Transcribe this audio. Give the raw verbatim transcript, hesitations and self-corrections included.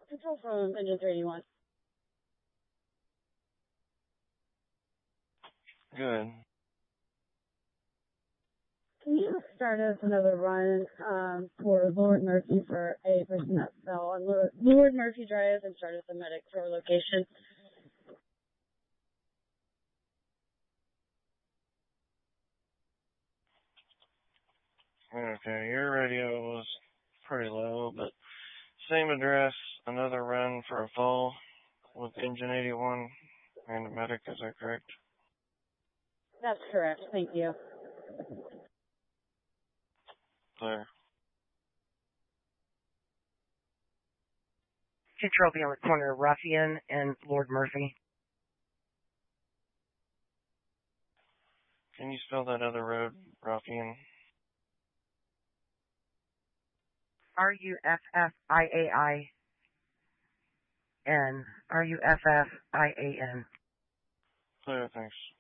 Control from engine three eighty-one. Good. Can you start us another run um, for Lord Murphy for a person that fell on Lord, Lord Murphy Drive and start us a medic for a location? Okay, your radio was pretty low, but same address, another run for a fall with engine eighty-one and a medic, is that correct? That's correct, thank you. Clear. Control be on the corner of Ruffian and Lord Murphy. Can you spell that other road, Ruffian? R U F F I A I N. R U F F I A N. Clear, thanks.